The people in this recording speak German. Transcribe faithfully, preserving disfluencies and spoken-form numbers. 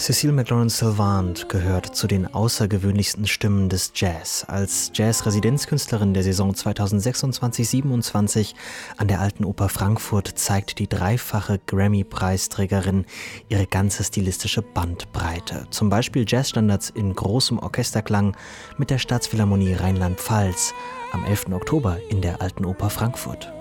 Cécile McLaurin-Salvant gehört zu den außergewöhnlichsten Stimmen des Jazz. Als Jazz-Residenzkünstlerin der Saison zweitausendsechsundzwanzig siebenundzwanzig an der Alten Oper Frankfurt zeigt die dreifache Grammy-Preisträgerin ihre ganze stilistische Bandbreite. Zum Beispiel Jazzstandards in großem Orchesterklang mit der Staatsphilharmonie Rheinland-Pfalz am elften Oktober in der Alten Oper Frankfurt.